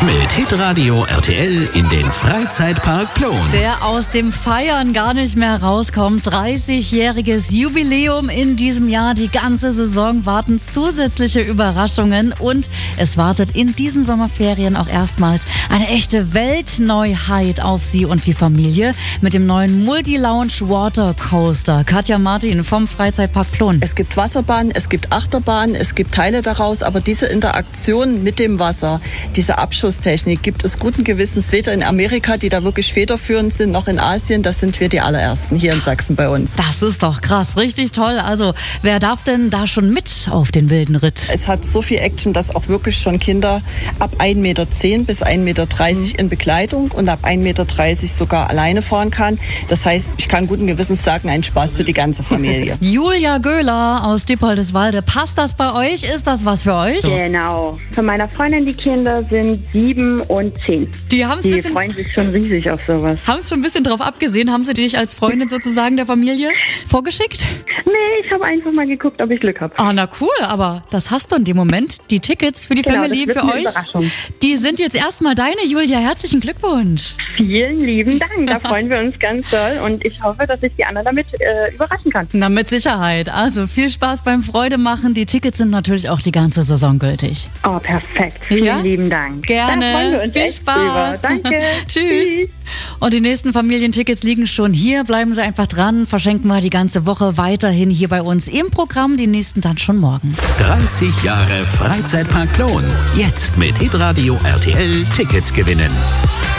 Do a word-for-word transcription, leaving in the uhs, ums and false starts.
Mit Hitradio R T L in den Freizeitpark Plon. Der aus dem Feiern gar nicht mehr rauskommt. dreißigjähriges Jubiläum in diesem Jahr. Die ganze Saison warten zusätzliche Überraschungen. Und es wartet in diesen Sommerferien auch erstmals eine echte Weltneuheit auf Sie und die Familie mit dem neuen Multi-Lounge Water Coaster. Katja Martin vom Freizeitpark Plon. Es gibt Wasserbahn, es gibt Achterbahn, es gibt Teile daraus, aber diese Interaktion mit dem Wasser, diese Abschusstechnik gibt es guten Gewissens weder in Amerika, die da wirklich federführend sind, noch in Asien. Das sind wir die allerersten hier in Sachsen bei uns. Das ist doch krass, richtig toll. Also wer darf denn da schon mit auf den wilden Ritt? Es hat so viel Action, dass auch wirklich schon Kinder ab ein Meter zehn bis ein Meter dreißig in Begleitung und ab ein Meter dreißig sogar alleine fahren kann. Das heißt, ich kann guten Gewissens sagen, ein Spaß für die ganze Familie. Julia Göhler aus Dippoldiswalde. Passt das bei euch? Ist das was für euch? Genau. Von meiner Freundin, die Kinder sind sieben und zehn. Die, haben's die bisschen, freuen sich schon riesig auf sowas. Haben es schon ein bisschen drauf abgesehen? Haben sie dich als Freundin sozusagen der Familie vorgeschickt? Nee, ich habe einfach mal geguckt, ob ich Glück habe. Ah, na cool, aber das hast du in dem Moment. Die Tickets für die Genau, Family, das wird für eine euch, Überraschung. die sind jetzt erstmal deine, Julia. Herzlichen Glückwunsch. Vielen lieben Dank, da freuen wir uns ganz doll und ich hoffe, dass ich die anderen damit äh, überraschen kann. Na, mit Sicherheit. Also viel Spaß beim Freude machen. Die Tickets sind natürlich auch die ganze Saison gültig. Oh, perfekt. Vielen Ja? lieben Dank. Gerne. Da freuen wir uns Viel echt Spaß. drüber. Danke. Tschüss. Und die nächsten Familientickets liegen schon hier. Bleiben Sie einfach dran. Verschenken wir die ganze Woche weiterhin hier bei uns im Programm. Die nächsten dann schon morgen. dreißig Jahre Freizeitpark Plon. Jetzt mit Hitradio R T L Tickets gewinnen.